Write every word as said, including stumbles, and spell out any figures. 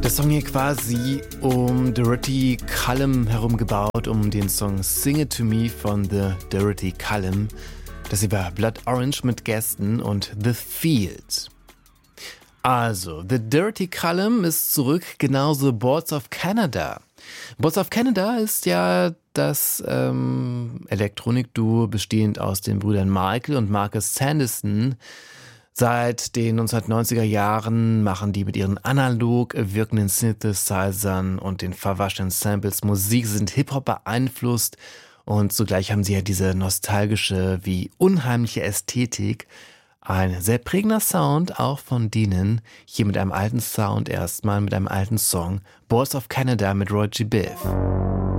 Der Song hier quasi um Dorothy Cullum herum gebaut, um den Song Sing It To Me von The Dorothy Cullum. Das hier war Blood Orange mit Gästen und The Field. Also, The Dorothy Cullum ist zurück, genauso Boards of Canada. Boards of Canada ist ja das ähm, Elektronikduo bestehend aus den Brüdern Michael und Marcus Sanderson. Seit den neunzehnhundertneunziger Jahren machen die mit ihren analog wirkenden Synthesizern und den verwaschenen Samples Musik, sind Hip-Hop beeinflusst und zugleich haben sie ja diese nostalgische wie unheimliche Ästhetik. Ein sehr prägender Sound auch von denen. Hier mit einem alten Sound erstmal, mit einem alten Song. Boards of Canada mit Roy G. Biv.